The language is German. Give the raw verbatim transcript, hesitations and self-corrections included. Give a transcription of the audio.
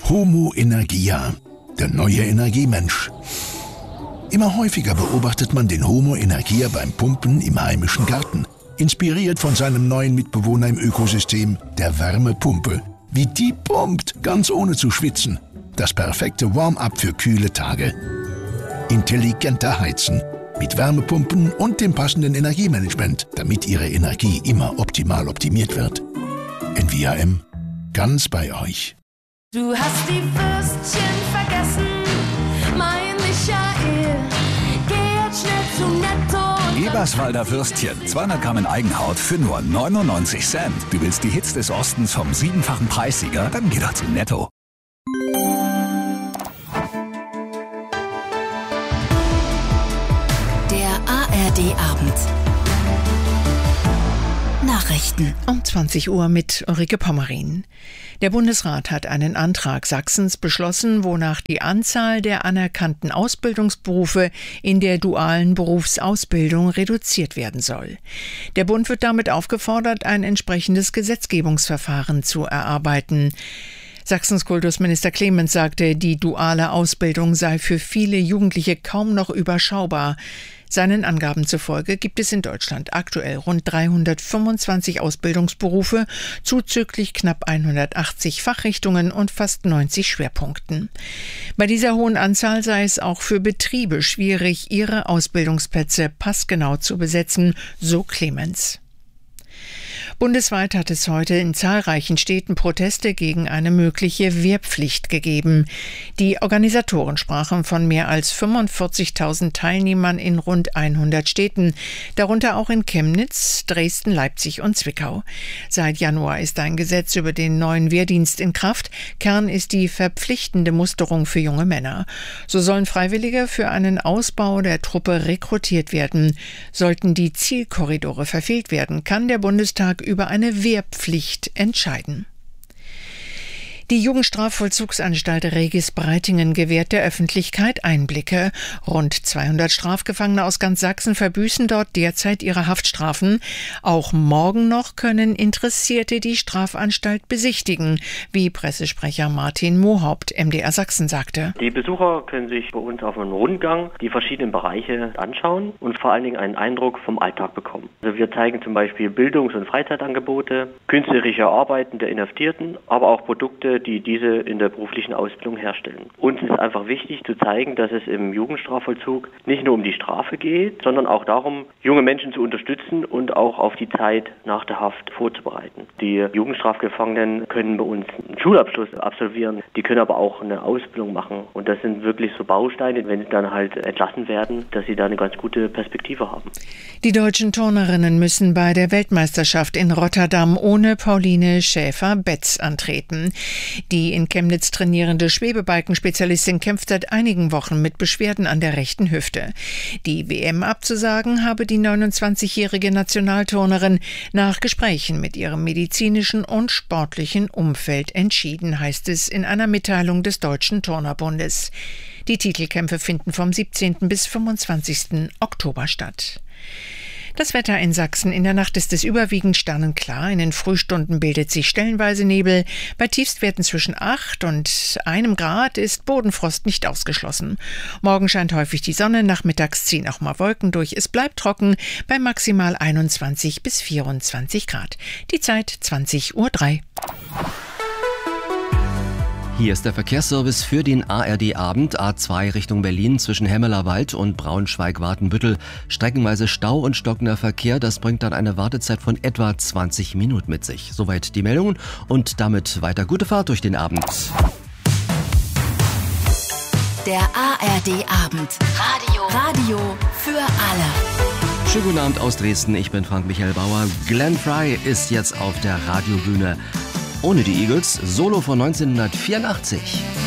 Homo Energia, der neue Energiemensch. Immer häufiger beobachtet man den Homo Energia beim Pumpen im heimischen Garten. Inspiriert von seinem neuen Mitbewohner im Ökosystem, der Wärmepumpe. Wie die pumpt, ganz ohne zu schwitzen. Das perfekte Warm-up für kühle Tage. Intelligenter Heizen. Mit Wärmepumpen und dem passenden Energiemanagement, damit Ihre Energie immer optimal optimiert wird. N V A M. Ganz bei euch. Du hast die Würstchen vergessen, mein Michael. Geh jetzt schnell zu Netto. Eberswalder Würstchen, zweihundert Gramm in Eigenhaut für nur neunundneunzig Cent. Du willst die Hits des Ostens vom siebenfachen Preissieger? Dann geh doch zu Netto. Der A R D-Abend. Nachrichten um zwanzig Uhr mit Ulrike Pommerin. Der Bundesrat hat einen Antrag Sachsens beschlossen, wonach die Anzahl der anerkannten Ausbildungsberufe in der dualen Berufsausbildung reduziert werden soll. Der Bund wird damit aufgefordert, ein entsprechendes Gesetzgebungsverfahren zu erarbeiten. Sachsens Kultusminister Clemens sagte, die duale Ausbildung sei für viele Jugendliche kaum noch überschaubar. Seinen Angaben zufolge gibt es in Deutschland aktuell rund dreihundertfünfundzwanzig Ausbildungsberufe, zuzüglich knapp hundertachtzig Fachrichtungen und fast neunzig Schwerpunkten. Bei dieser hohen Anzahl sei es auch für Betriebe schwierig, ihre Ausbildungsplätze passgenau zu besetzen, so Clemens. Bundesweit hat es heute in zahlreichen Städten Proteste gegen eine mögliche Wehrpflicht gegeben. Die Organisatoren sprachen von mehr als fünfundvierzigtausend Teilnehmern in rund hundert Städten, darunter auch in Chemnitz, Dresden, Leipzig und Zwickau. Seit Januar ist ein Gesetz über den neuen Wehrdienst in Kraft. Kern ist die verpflichtende Musterung für junge Männer. So sollen Freiwillige für einen Ausbau der Truppe rekrutiert werden. Sollten die Zielkorridore verfehlt werden, kann der Bundestag über eine Wehrpflicht entscheiden. Die Jugendstrafvollzugsanstalt Regis Breitingen gewährt der Öffentlichkeit Einblicke. Rund zweihundert Strafgefangene aus ganz Sachsen verbüßen dort derzeit ihre Haftstrafen. Auch morgen noch können Interessierte die Strafanstalt besichtigen, wie Pressesprecher Martin Mohaupt, M D R Sachsen, sagte. Die Besucher können sich bei uns auf einem Rundgang die verschiedenen Bereiche anschauen und vor allen Dingen einen Eindruck vom Alltag bekommen. Also wir zeigen zum Beispiel Bildungs- und Freizeitangebote, künstlerische Arbeiten der Inhaftierten, aber auch Produkte, die diese in der beruflichen Ausbildung herstellen. Uns ist einfach wichtig zu zeigen, dass es im Jugendstrafvollzug nicht nur um die Strafe geht, sondern auch darum, junge Menschen zu unterstützen und auch auf die Zeit nach der Haft vorzubereiten. Die Jugendstrafgefangenen können bei uns einen Schulabschluss absolvieren, die können aber auch eine Ausbildung machen. Und das sind wirklich so Bausteine, wenn sie dann halt entlassen werden, dass sie da eine ganz gute Perspektive haben. Die deutschen Turnerinnen müssen bei der Weltmeisterschaft in Rotterdam ohne Pauline Schäfer-Betz antreten. Die in Chemnitz trainierende Schwebebalkenspezialistin kämpft seit einigen Wochen mit Beschwerden an der rechten Hüfte. Die W M abzusagen habe die neunundzwanzigjährige Nationalturnerin nach Gesprächen mit ihrem medizinischen und sportlichen Umfeld entschieden, heißt es in einer Mitteilung des Deutschen Turnerbundes. Die Titelkämpfe finden vom siebzehnten bis fünfundzwanzigsten Oktober statt. Das Wetter in Sachsen: In der Nacht ist es überwiegend sternenklar. In den Frühstunden bildet sich stellenweise Nebel. Bei Tiefstwerten zwischen acht und einem Grad ist Bodenfrost nicht ausgeschlossen. Morgen scheint häufig die Sonne, nachmittags ziehen auch mal Wolken durch. Es bleibt trocken bei maximal einundzwanzig bis vierundzwanzig Grad. Die Zeit zwanzig Uhr drei. Hier ist der Verkehrsservice für den A R D-Abend. A zwei Richtung Berlin zwischen Hemmelerwald und Braunschweig-Wartenbüttel. Streckenweise Stau und stockender Verkehr. Das bringt dann eine Wartezeit von etwa zwanzig Minuten mit sich. Soweit die Meldungen und damit weiter gute Fahrt durch den Abend. Der A R D-Abend. Radio. Radio für alle. Schönen guten Abend aus Dresden. Ich bin Frank-Michael Bauer. Glenn Frey ist jetzt auf der Radiobühne. Ohne die Eagles, Solo von neunzehnhundertvierundachtzig.